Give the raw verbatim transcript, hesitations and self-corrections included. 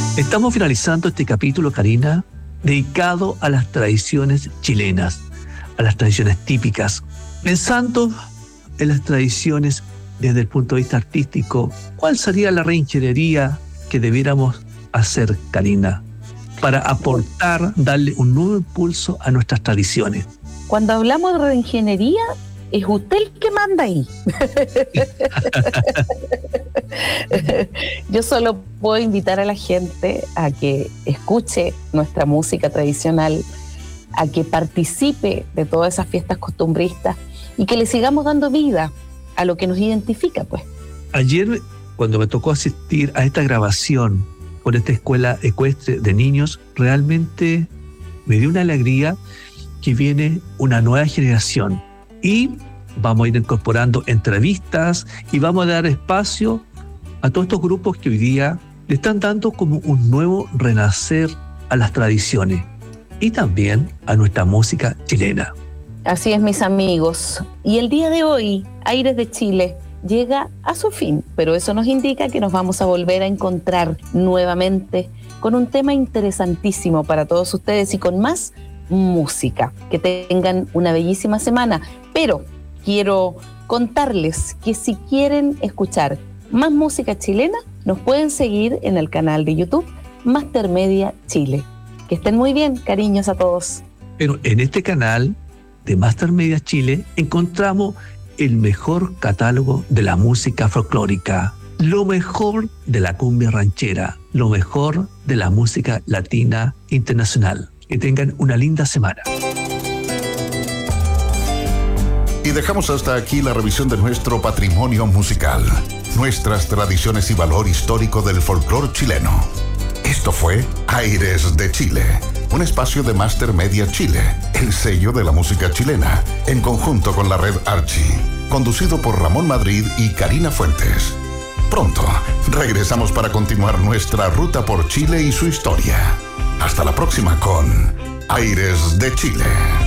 Estamos finalizando este capítulo, Karina, dedicado a las tradiciones chilenas, a las tradiciones típicas. Pensando en las tradiciones desde el punto de vista artístico, ¿cuál sería la reingeniería que debiéramos hacer, Karina, para aportar, darle un nuevo impulso a nuestras tradiciones? Cuando hablamos de reingeniería, es usted el que manda ahí. Yo solo puedo invitar a la gente a que escuche nuestra música tradicional, a que participe de todas esas fiestas costumbristas y que le sigamos dando vida a lo que nos identifica, pues. Ayer, cuando me tocó asistir a esta grabación por esta escuela ecuestre de niños, realmente me dio una alegría que viene una nueva generación y vamos a ir incorporando entrevistas y vamos a dar espacio a todos estos grupos que hoy día le están dando como un nuevo renacer a las tradiciones y también a nuestra música chilena. Así es, mis amigos. Y el día de hoy, Aires de Chile llega a su fin, pero eso nos indica que nos vamos a volver a encontrar nuevamente con un tema interesantísimo para todos ustedes y con más música. Que tengan una bellísima semana, pero quiero contarles que si quieren escuchar más música chilena, nos pueden seguir en el canal de YouTube Master Media Chile. Que estén muy bien, cariños a todos. Pero en este canal de Master Media Chile encontramos el mejor catálogo de la música folclórica, lo mejor de la cumbia ranchera, lo mejor de la música latina internacional. Que tengan una linda semana. Y dejamos hasta aquí la revisión de nuestro patrimonio musical, nuestras tradiciones y valor histórico del folclore chileno. Esto fue Aires de Chile, un espacio de Master Media Chile, el sello de la música chilena, en conjunto con la red Archie, conducido por Ramón Madrid y Karina Fuentes. Pronto regresamos para continuar nuestra ruta por Chile y su historia. Hasta la próxima con Aires de Chile.